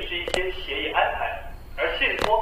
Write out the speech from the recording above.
是一些协议安排，而信托